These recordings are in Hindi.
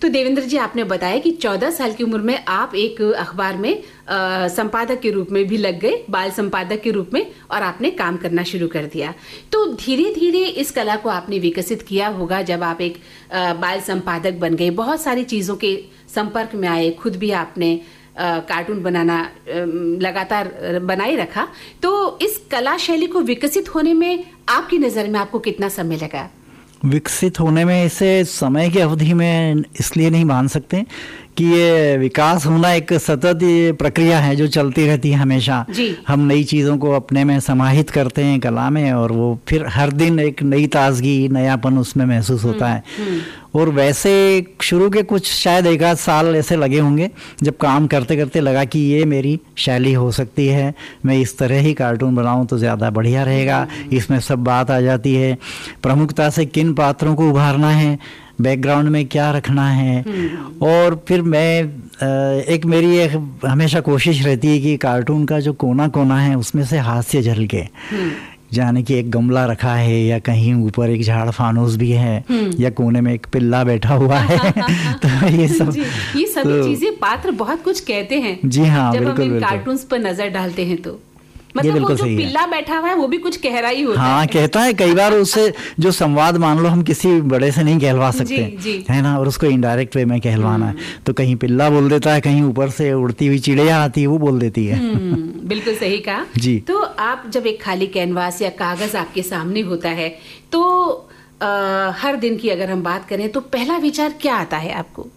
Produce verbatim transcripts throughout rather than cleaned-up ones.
तो देवेंद्र जी, आपने बताया कि चौदह साल की उम्र में आप एक अखबार में आ, संपादक के रूप में भी लग गए, बाल संपादक के रूप में, और आपने काम करना शुरू कर दिया। तो धीरे धीरे इस कला को आपने विकसित किया होगा। जब आप एक आ, बाल संपादक बन गए, बहुत सारी चीज़ों के संपर्क में आए, खुद भी आपने आ, कार्टून बनाना लगातार बनाए रखा। तो इस कला शैली को विकसित होने में आपकी नज़र में आपको कितना समय लगा? विकसित होने में इसे समय की अवधि में इसलिए नहीं मान सकते कि ये विकास होना एक सतत प्रक्रिया है जो चलती रहती है हमेशा। हम नई चीज़ों को अपने में समाहित करते हैं कला में, और वो फिर हर दिन एक नई ताजगी, नयापन उसमें महसूस होता है। और वैसे शुरू के कुछ शायद एक आध साल ऐसे लगे होंगे जब काम करते करते लगा कि ये मेरी शैली हो सकती है, मैं इस तरह ही कार्टून बनाऊं तो ज़्यादा बढ़िया रहेगा। इसमें सब बात आ जाती है, प्रमुखता से किन पात्रों को उभारना है, बैकग्राउंड में क्या रखना है। और फिर मैं एक मेरी एक हमेशा कोशिश रहती है कि कार्टून का जो कोना कोना है उसमें से हास्य झलके, जाने कि एक गमला रखा है या कहीं ऊपर एक झाड़ फानूस भी है या कोने में एक पिल्ला बैठा हुआ है। तो ये सब ये सभी तो, चीजें पात्र बहुत कुछ कहते हैं। जी हाँ, जब बिल्कुल, हम इन बिल्कुल। कार्टून्स पर नजर डालते हैं तो मतलब वो जो पिल्ला बैठा हुआ है वो भी कुछ कह रहा ही होता हाँ, है। कहता है कई बार उससे जो संवाद मान लो हम किसी बड़े से नहीं कहलवा सकते, जी, जी। है ना, और उसको इनडायरेक्ट वे में कहलवाना है तो कहीं पिल्ला बोल देता है, कहीं ऊपर से उड़ती हुई चिड़िया आती है वो बोल देती है। बिल्कुल सही कहा जी। तो आप जब एक खाली कैनवास या कागज आपके सामने होता है तो आ, हर दिन की अगर हम बात करें तो पहला विचार क्या आता है आपको?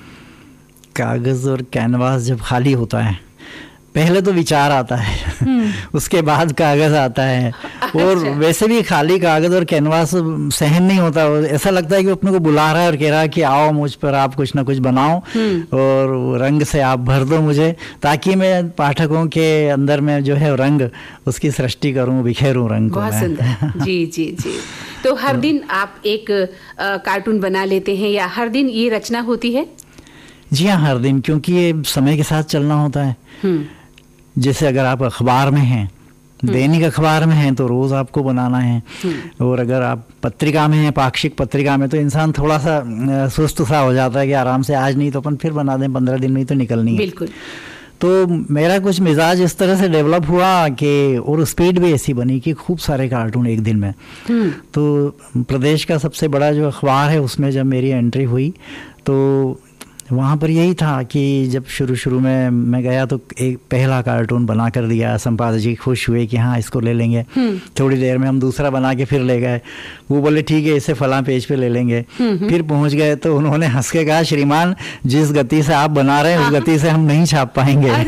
कागज और कैनवास जब खाली होता है पहले तो विचार आता है, उसके बाद कागज आता है। और अच्छा। वैसे भी खाली कागज और कैनवास सहन नहीं होता, ऐसा लगता है कि अपने को बुला रहा है और कह रहा है कि आओ मुझ पर आप कुछ ना कुछ बनाओ और रंग से आप भर दो मुझे, ताकि मैं पाठकों के अंदर में जो है रंग उसकी सृष्टि करूं, बिखेरूं रंग को। बहुत सुंदर। जी जी जी। तो हर दिन आप एक कार्टून बना लेते हैं या हर दिन ये रचना होती है? जी हाँ, हर दिन, क्योंकि ये समय के साथ चलना होता है। जैसे अगर आप अखबार में हैं, दैनिक अखबार में हैं तो रोज़ आपको बनाना है, और अगर आप पत्रिका में हैं, पाक्षिक पत्रिका में, तो इंसान थोड़ा सा सुस्त सा हो जाता है कि आराम से आज नहीं तो अपन फिर बना दें, पंद्रह दिन में तो निकलनी है। बिल्कुल। तो मेरा कुछ मिजाज इस तरह से डेवलप हुआ कि, और स्पीड भी ऐसी बनी कि खूब सारे कार्टून एक दिन में। तो प्रदेश का सबसे बड़ा जो अखबार है उसमें जब मेरी एंट्री हुई तो वहाँ पर यही था कि जब शुरू शुरू में मैं गया तो एक पहला कार्टून बना कर दिया, संपादक जी खुश हुए कि हाँ इसको ले लेंगे। थोड़ी देर में हम दूसरा बना के फिर ले गए, वो बोले ठीक है इसे फलां पेज पे ले लेंगे। फिर पहुँच गए तो उन्होंने हंस के कहा श्रीमान जिस गति से आप बना रहे हैं उस गति से हम नहीं छाप पाएंगे।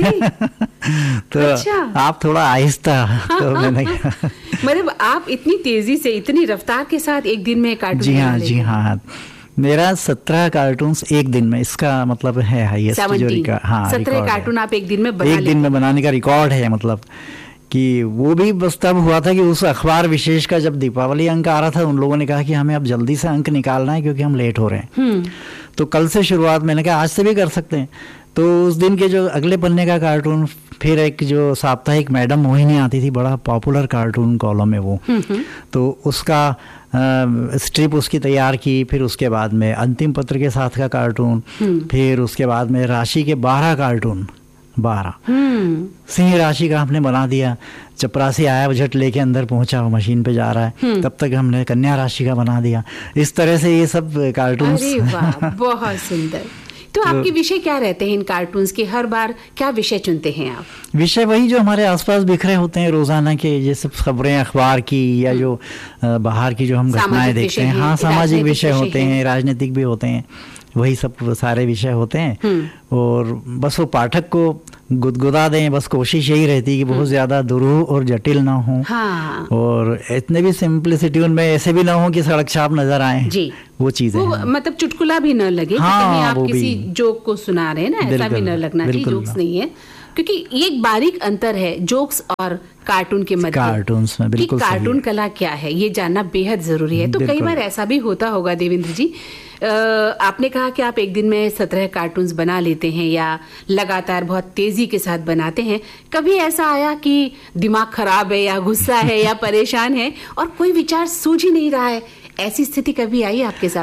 तो अच्छा। आप थोड़ा आहिस्ता। तो मैंने कहा मतलब आप इतनी तेजी से, इतनी रफ्तार के साथ एक दिन में कार्टून? जी हाँ, जी हाँ, मेरा सत्रह कार्टून्स एक दिन में, इसका मतलब है हाईएस्ट जो रिकॉर्ड। हाँ, सत्रह कार्टून आप एक दिन में बना एक दिन में बनाने का रिकॉर्ड है। मतलब कि वो भी बस तब हुआ था कि उस अखबार विशेष का जब दीपावली अंक आ रहा था उन लोगों ने कहा कि हमें अब जल्दी से अंक निकालना है क्योंकि हम लेट हो रहे हैं। तो कल से शुरुआत, मैंने कहा आज से भी कर सकते हैं। तो उस दिन के जो अगले पन्ने का कार्टून, फिर एक जो साप्ताहिक मैडम मोहिनी आती थी, बड़ा पॉपुलर कार्टून कॉलम है वो, तो उसका स्ट्रिप उसकी तैयार की। फिर उसके बाद में अंतिम पत्र के साथ का कार्टून, फिर उसके बाद में राशि के बारह कार्टून, बारह सिंह राशि का हमने बना दिया। चपरासी आया झट लेके अंदर पहुंचा, वो मशीन पे जा रहा है, तब तक हमने कन्या राशि का बना दिया। इस तरह से ये सब कार्टून। बहुत सुंदर। तो आपके विषय क्या रहते हैं इन कार्टून्स के? हर बार क्या विषय चुनते हैं आप? विषय वही जो हमारे आसपास बिखरे होते हैं रोजाना के, जैसे खबरें अखबार की या जो बाहर की जो हम घटनाएं देखते हैं। हाँ, सामाजिक विषय होते हैं, राजनीतिक भी होते हैं, वही सब सारे विषय होते हैं। और बस वो पाठक को गुदगुदा दें, बस कोशिश यही रहती है कि बहुत ज्यादा दुरूह और जटिल ना हो। हाँ। और इतने भी सिंपलिसिटी उनमें ऐसे भी ना हो कि सड़क छाप नजर आए जी। वो चीजें वो मतलब चुटकुला भी न लगे। हाँ, कि कहीं आप किसी जोक को सुना रहे हैं ना, ऐसा भी न लगना चाहिए। जोक्स नहीं है, क्योंकि ये एक बारीक अंतर है जोक्स और कार्टून के मध्य। कार्टून्स में बिल्कुल कि कार्टून कला क्या है ये जानना बेहद जरूरी है। तो कई बार ऐसा भी होता होगा देवेंद्र जी, आ, आपने कहा कि आप एक दिन में सत्रह कार्टून्स बना लेते हैं या लगातार बहुत तेजी के साथ बनाते हैं। कभी ऐसा आया कि दिमाग खराब है या गुस्सा है या परेशान है और कोई विचार सूझ ही नहीं रहा है, ऐसी स्थिति कभी आई आपके सामने?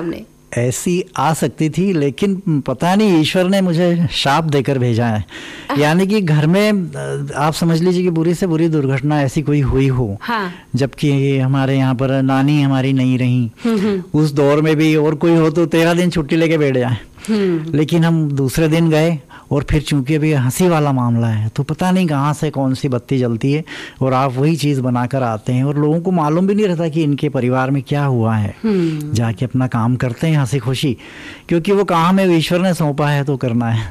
ऐसी आ सकती थी, लेकिन पता नहीं ईश्वर ने मुझे शाप देकर भेजा है। यानी कि घर में आप समझ लीजिए कि बुरी से बुरी दुर्घटना ऐसी कोई हुई हो, हाँ। जबकि हमारे यहाँ पर नानी हमारी नहीं रही, उस दौर में भी और कोई हो तो तेरह दिन छुट्टी लेके बैठ जाए, लेकिन हम दूसरे दिन गए और फिर चूंकि अभी हंसी वाला मामला है तो पता नहीं कहाँ से कौन सी बत्ती जलती है और आप वही चीज़ बनाकर आते हैं और लोगों को मालूम भी नहीं रहता कि इनके परिवार में क्या हुआ है। जाके अपना काम करते हैं हंसी खुशी, क्योंकि वो काम है ईश्वर ने सौंपा है तो करना है,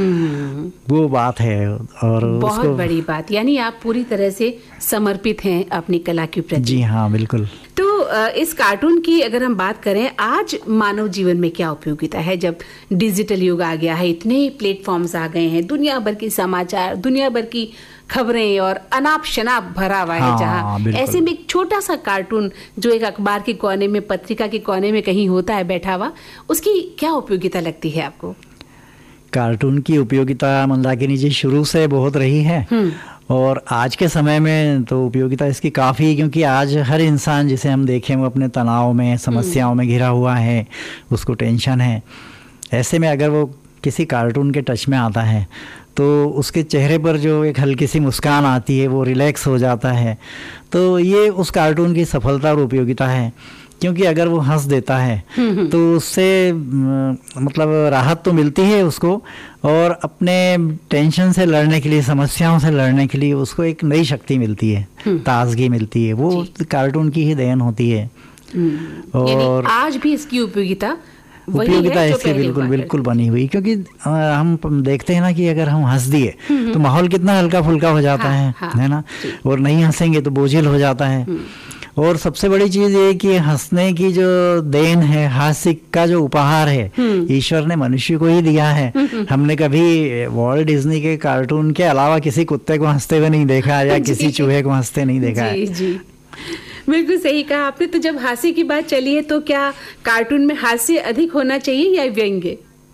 वो बात है। और बहुत उसको... बड़ी बात, यानी आप पूरी तरह से समर्पित हैं अपनी कला के प्रति। जी हाँ, बिल्कुल। तो इस कार्टून की अगर हम बात करें, आज मानव जीवन में क्या उपयोगिता है जब डिजिटल युग आ गया है, इतने प्लेटफॉर्म्स आ गए हैं, दुनिया भर के समाचार, दुनिया भर की खबरें और अनाप शनाप भरा हुआ है, हाँ, जहाँ ऐसे में एक छोटा सा कार्टून जो एक अखबार के कोने में, पत्रिका के कोने में कहीं होता है बैठा हुआ, उसकी क्या उपयोगिता लगती है आपको? कार्टून की उपयोगिता मंदाकिनी जी शुरू से बहुत रही है और आज के समय में तो उपयोगिता इसकी काफ़ी, क्योंकि आज हर इंसान जिसे हम देखें वो अपने तनाव में, समस्याओं में घिरा हुआ है, उसको टेंशन है। ऐसे में अगर वो किसी कार्टून के टच में आता है तो उसके चेहरे पर जो एक हल्की सी मुस्कान आती है, वो रिलैक्स हो जाता है। तो ये उस कार्टून की सफलता और उपयोगिता है, क्योंकि अगर वो हंस देता है तो उससे मतलब राहत तो मिलती है उसको, और अपने टेंशन से लड़ने के लिए, समस्याओं से लड़ने के लिए उसको एक नई शक्ति मिलती है, ताजगी मिलती है, वो कार्टून की ही देन होती है। और आज भी इसकी उपयोगिता उपयोगिता इसकी बिल्कुल बिल्कुल बनी हुई, क्योंकि हम देखते हैं ना कि अगर हम हंस दिए तो माहौल कितना हल्का फुल्का हो जाता है, है ना, और नहीं हंसेंगे तो बोझिल हो जाता है। और सबसे बड़ी चीज ये कि हंसने की जो देन है, हास्य का जो उपहार है, ईश्वर ने मनुष्य को ही दिया है। हमने कभी वॉल्ट डिज्नी के कार्टून के अलावा किसी कुत्ते को हंसते हुए नहीं देखा या किसी चूहे को हंसते नहीं देखा है। जी, जी। बिल्कुल सही कहा आपने। तो जब हास्य की बात चली है तो क्या कार्टून में हास्य अधिक होना चाहिए या व्यंग्य?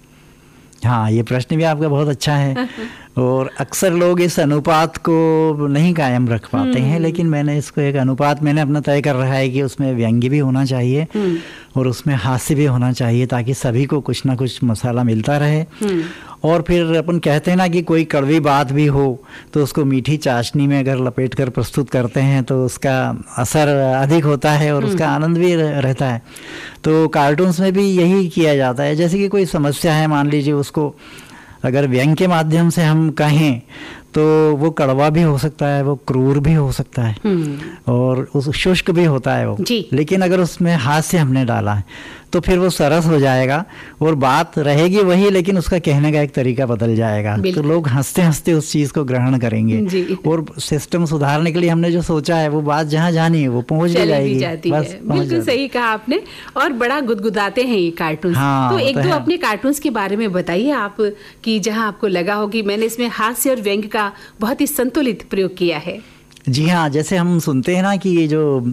हाँ, ये प्रश्न भी आपका बहुत अच्छा है और अक्सर लोग इस अनुपात को नहीं कायम रख पाते हैं, लेकिन मैंने इसको एक अनुपात मैंने अपना तय कर रहा है कि उसमें व्यंग्य भी होना चाहिए और उसमें हास्य भी होना चाहिए, ताकि सभी को कुछ ना कुछ मसाला मिलता रहे। और फिर अपन कहते हैं ना कि कोई कड़वी बात भी हो तो उसको मीठी चाशनी में अगर लपेट कर प्रस्तुत करते हैं तो उसका असर अधिक होता है और उसका आनंद भी रहता है। तो कार्टून्स में भी यही किया जाता है। जैसे कि कोई समस्या है, मान लीजिए, उसको अगर व्यंग्य के माध्यम से हम कहें तो वो कड़वा भी हो सकता है, वो क्रूर भी हो सकता है और उस शुष्क भी होता है वो, लेकिन अगर उसमें हास्य हमने डाला है तो फिर वो सरस हो जाएगा और बात रहेगी वही, लेकिन उसका कहने का एक तरीका बदल जाएगा, तो लोग हंसते हंसते उस चीज को ग्रहण करेंगे और सिस्टम सुधारने के लिए हमने जो सोचा है वो बात जहाँ जानी है वो पहुंच जाएगी। बस बिल्कुल सही कहा आपने। और बड़ा गुदगुदाते हैं ये कार्टून। हाँ, तो एक दो अपने कार्टून्स के बारे में बताइए आप, कि जहाँ आपको लगा हो कि मैंने इसमें हास्य और व्यंग्य का बहुत ही संतुलित प्रयोग किया है। जी हाँ, जैसे हम सुनते हैं ना कि ये जो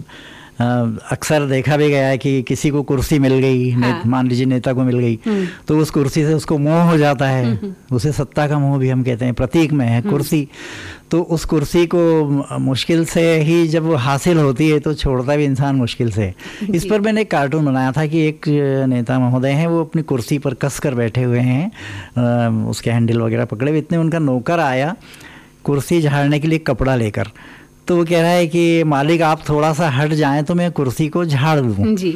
अक्सर देखा भी गया है कि किसी को कुर्सी मिल गई, हाँ। मान लीजिए नेता को मिल गई तो उस कुर्सी से उसको मोह हो जाता है, उसे सत्ता का मोह भी हम कहते हैं, प्रतीक में है कुर्सी। तो उस कुर्सी को मुश्किल से ही जब हासिल होती है तो छोड़ता भी इंसान मुश्किल से। इस पर मैंने एक कार्टून बनाया था कि एक नेता महोदय हैं, वो अपनी कुर्सी पर कस कर बैठे हुए हैं, उसके हैंडल वगैरह पकड़े हुए, इतने उनका नौकर आया कुर्सी झाड़ने के लिए कपड़ा लेकर, तो वो कह रहा है कि मालिक आप थोड़ा सा हट जाएं तो मैं कुर्सी को झाड़ दूं। जी।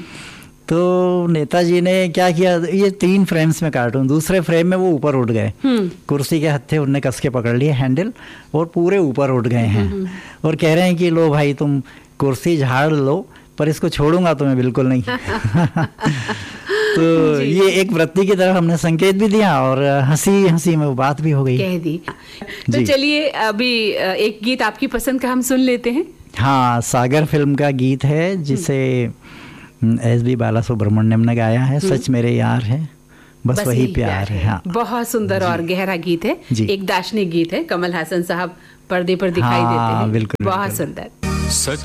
तो नेताजी ने क्या किया, ये तीन फ्रेम्स में कार्टून, दूसरे फ्रेम में वो ऊपर उठ गए, कुर्सी के हत्थे उनने कस के पकड़ लिए हैंडल और पूरे ऊपर उठ गए हैं और कह रहे हैं कि लो भाई तुम कुर्सी झाड़ लो, पर इसको छोड़ूंगा तो मैं बिल्कुल नहीं। तो ये एक वृत्ति की तरफ हमने संकेत भी दिया और हंसी हंसी में वो बात भी हो गई, कह दी। तो चलिए अभी एक गीत आपकी पसंद का हम सुन लेते हैं। हाँ, सागर फिल्म का गीत है जिसे एस बी बाला सुब्रमण्यम ने गाया है, सच मेरे यार है बस, बस वही प्यार, प्यार है, है। हाँ। बहुत सुंदर और गहरा गीत है, एक दार्शनिक गीत है। कमल हासन साहब पर्दे पर दिखाई हाँ, देते हैं, बिल्कुल, बहुत सुंदर। सच